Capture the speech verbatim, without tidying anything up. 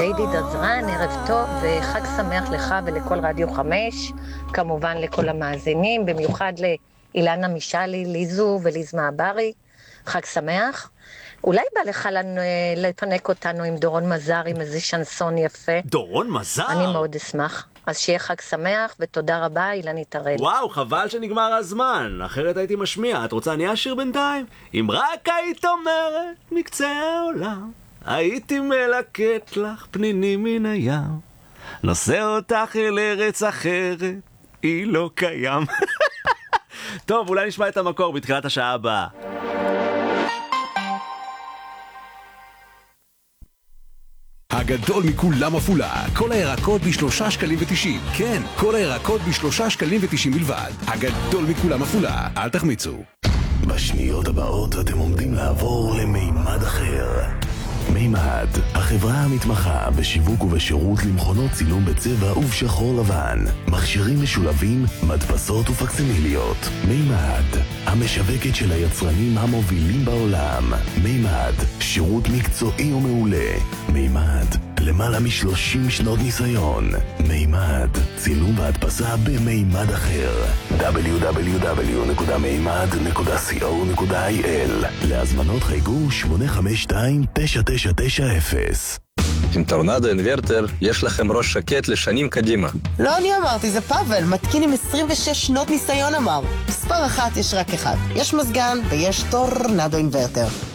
עידית עזרן, ערב טוב וחג שמח לך ולכל רדיו חמש, כמובן לכל המאזינים, במיוחד לאילנה משלי, ליזו וליז מעברי, חג שמח. אולי בא לך לנו, לפנק אותנו עם דורון מזר, עם איזה שנסון יפה. דורון מזר? אני מאוד אשמח. אז שיהיה חג שמח ותודה רבה, אילנית הראל. וואו, חבל שנגמר הזמן, אחרת הייתי משמיע. את רוצה אני אשיר בינתיים? אם רק היית אומרת מקצה העולם, הייתי מלקט לך פנינים מן הים, נושא אותך אל ארץ אחרת, היא לא קיים. טוב, אולי נשמע את המקור בתחילת השעה הבאה. הגדול מכולם עפולה, כל הירקות בשלושה שקלים ותשעים. כן, כל הירקות בשלושה שקלים ותשעים בלבד. הגדול מכולם עפולה, אל תחמיצו. בשניות הבאות אתם עומדים לעבור למימד אחר. מימד, החברה המתמחה בשיווק ובשירות למכונות צילום בצבע ובשחור לבן, מכשירים משולבים, מדפסות ופקסימיליות. מימד, המשווקת של היצרנים המובילים בעולם. מימד, שירות מקצועי ומעולה. מימד, למעלה משלושים שנות ניסיון. מימד, צילום והדפסה במימד אחר. דאבליו דאבליו דאבליו נקודה מימד נקודה סי או נקודה איי אל. להזמנות חייגו שמונה חמש שתיים תשע תשע תשע אפס. עם טורנדו אינברטר יש לכם ראש שקט לשנים קדימה. לא אני אמרתי, זה פאבל, מתקין עם עשרים ושש שנות ניסיון אמר. מספר אחת יש רק אחד, יש מזגן ויש טורנדו אינברטר.